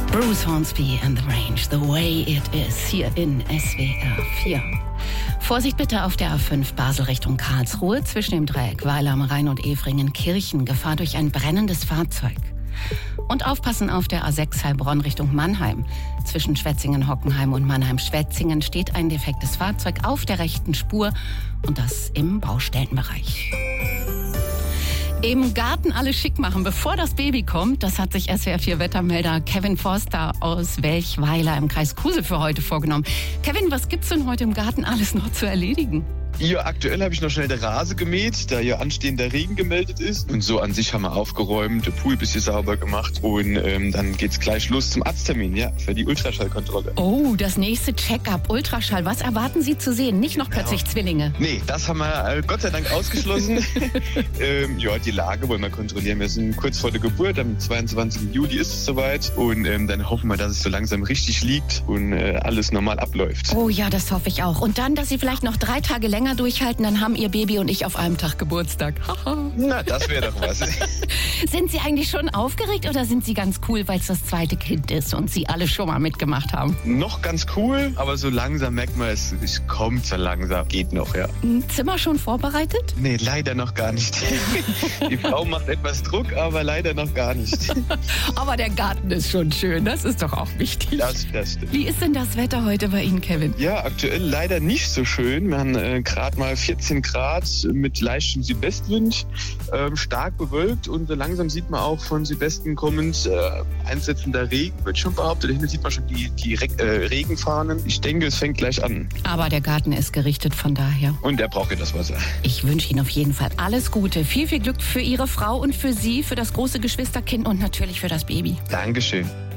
Bruce Hornsby and the Range, The Way It Is, hier in SWR 4. Vorsicht bitte auf der A5 Basel Richtung Karlsruhe zwischen dem Dreieck Weiler am Rhein und Efringen-Kirchen. Gefahr durch ein brennendes Fahrzeug. Und aufpassen auf der A6 Heilbronn Richtung Mannheim. Zwischen Schwetzingen-Hockenheim und Mannheim-Schwetzingen steht ein defektes Fahrzeug auf der rechten Spur und das im Baustellenbereich. Im Garten alles schick machen, bevor das Baby kommt. Das hat sich SWR4-Wettermelder Kevin Forster aus Welchweiler im Kreis Kusel für heute vorgenommen. Kevin, was gibt's denn heute im Garten alles noch zu erledigen? Ja, aktuell habe ich noch schnell den Rasen gemäht, da ja anstehender Regen gemeldet ist. Und so an sich haben wir aufgeräumt, den Pool ein bisschen sauber gemacht. Und dann geht's gleich los zum Arzttermin, ja, für die Ultraschallkontrolle. Oh, das nächste Check-up, Ultraschall. Was erwarten Sie zu sehen? Nicht noch plötzlich Zwillinge? Nee, das haben wir Gott sei Dank ausgeschlossen. Die Lage wollen wir kontrollieren. Wir sind kurz vor der Geburt, am 22. Juli ist es soweit. Und dann hoffen wir, dass es so langsam richtig liegt und alles normal abläuft. Oh ja, das hoffe ich auch. Und dann, dass Sie vielleicht noch 3 Tage länger durchhalten, dann haben Ihr Baby und ich auf einem Tag Geburtstag. Na, das wäre doch was. Sind Sie eigentlich schon aufgeregt oder sind Sie ganz cool, weil es das zweite Kind ist und Sie alle schon mal mitgemacht haben? Noch ganz cool, aber so langsam merkt man, es kommt so langsam. Geht noch, ja. Zimmer schon vorbereitet? Nee, leider noch gar nicht. Die Frau macht etwas Druck, aber leider noch gar nicht. Aber der Garten ist schon schön, das ist doch auch wichtig. Das stimmt. Wie ist denn das Wetter heute bei Ihnen, Kevin? Ja, aktuell leider nicht so schön. Wir haben gerade mal 14 Grad mit leichtem Südwestwind, stark bewölkt und so langsam sieht man auch von Südwesten kommend einsetzender Regen, wird schon behauptet. Dahinter sieht man schon die Regenfahnen. Ich denke, es fängt gleich an. Aber der Garten ist gerichtet, von daher. Und er braucht ja das Wasser. Ich wünsche Ihnen auf jeden Fall alles Gute. Viel, viel Glück für Ihre Frau und für Sie, für das große Geschwisterkind und natürlich für das Baby. Dankeschön.